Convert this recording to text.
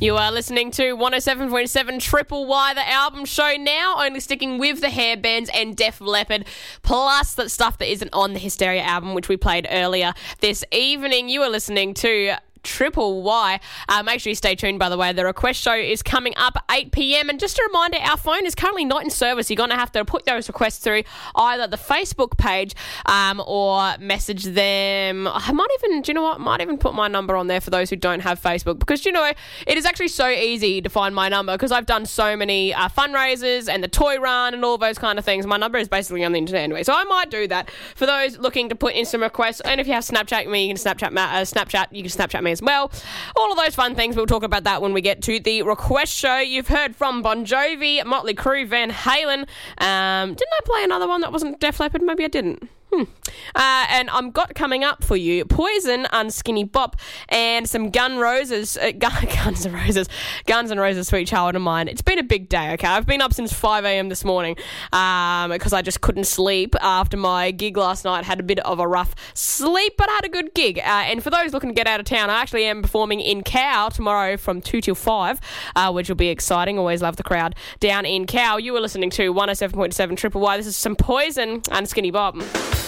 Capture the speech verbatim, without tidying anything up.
You are listening to one oh seven point seven Triple Y, the album show now, only sticking with the hair bands and Def Leppard, plus the stuff that isn't on the Hysteria album, which we played earlier this evening. You are listening to Triple Y. Uh, make sure you stay tuned, by the way. The request show is coming up eight p.m. And just a reminder, our phone is currently not in service. You're going to have to put those requests through either the Facebook page um, or message them. I might even, do you know what? I might even put my number on there for those who don't have Facebook, because, you know, it is actually so easy to find my number because I've done so many uh, fundraisers and the toy run and all those kind of things. My number is basically on the internet anyway. So I might do that for those looking to put in some requests. And if you have Snapchat me, you can Snapchat, uh, Snapchat, you can Snapchat me as well. All of those fun things, we'll talk about that when we get to the request show. You've heard from Bon Jovi, Motley Crue, Van Halen. Um, didn't I play another one that wasn't Def Leppard? Maybe I didn't. Hmm. Uh, and I've got coming up for you Poison, Unskinny Bop, and some Gun Roses, uh, Gun, Guns N' Roses, Guns N' Roses, Sweet Child of Mine. It's been a big day, okay? I've been up since five a.m. this morning um, because I just couldn't sleep after my gig last night. Had a bit of a rough sleep, but I had a good gig. Uh, and for those looking to get out of town, I actually am performing in Cow tomorrow from two till five, uh, which will be exciting. Always love the crowd down in Cow. You were listening to one oh seven point seven Triple Y. This is some Poison, Unskinny Bop.